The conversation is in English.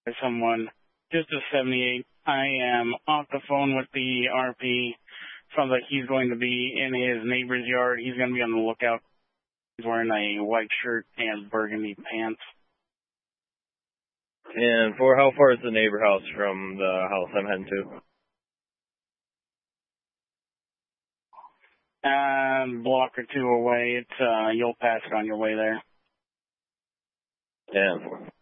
someone. Just a 78. I am off the phone with the RP. Sounds like he's going to be in his neighbor's yard. He's going to be on the lookout. He's wearing a white shirt and burgundy pants. And for how far is the neighbor house from the house I'm heading to? Block or two away. It's you'll pass it on your way there. Yeah.